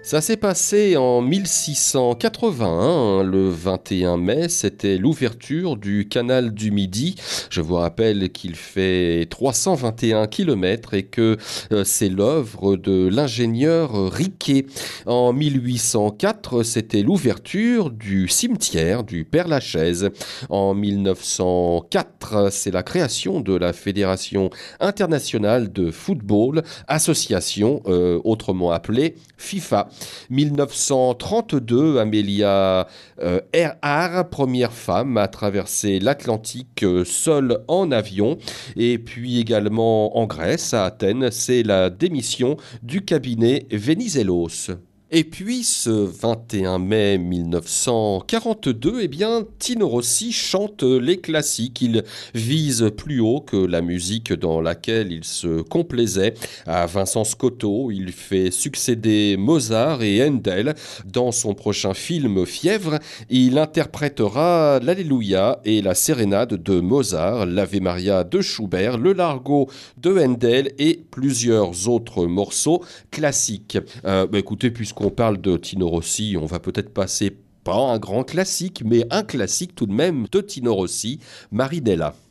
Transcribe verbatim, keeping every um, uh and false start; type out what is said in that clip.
Ça s'est passé en mille six cent quatre-vingt-un, le vingt et un mai, c'était l'ouverture du canal du Midi. Je vous rappelle qu'il fait trois cent vingt et un kilomètres et que euh, c'est l'œuvre de l'ingénieur Riquet. En mille huit cent quatre, c'était l'ouverture du cimetière du Père-Lachaise. En mille neuf cent quatre, c'est la création de la Fédération internationale de football, association euh, autrement appelée FIFA. mille neuf cent trente-deux, Amelia euh, Earhart, première femme à traverser l'Atlantique euh, seule en avion. Et puis également en Grèce, à Athènes, c'est la démission du cabinet Venizelos. Et puis, ce vingt et un mai mille neuf cent quarante-deux, eh bien, Tino Rossi chante les classiques. Il vise plus haut que la musique dans laquelle il se complaisait. À Vincent Scotto, il fait succéder Mozart et Handel. Dans son prochain film Fièvre, il interprétera l'Alléluia et la sérénade de Mozart, l'Ave Maria de Schubert, le Largo de Handel et plusieurs autres morceaux classiques. Euh, bah écoutez, puisqu'on On parle de Tino Rossi, on va peut-être passer pas un grand classique, mais un classique tout de même de Tino Rossi, Marinella.